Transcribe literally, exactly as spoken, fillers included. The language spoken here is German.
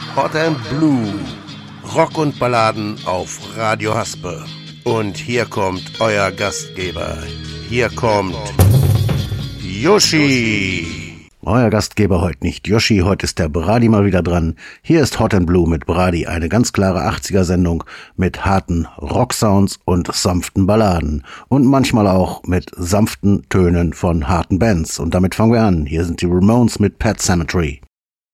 Hot and Blue. Rock und Balladen auf Radio Haspe. Und hier kommt euer Gastgeber. Hier kommt Yoshi. Euer Gastgeber heute nicht Yoshi, heute ist der Brady mal wieder dran. Hier ist Hot and Blue mit Brady, eine ganz klare achtziger-Sendung mit harten Rocksounds und sanften Balladen. Und manchmal auch mit sanften Tönen von harten Bands. Und damit fangen wir an. Hier sind die Ramones mit Pet Sematary.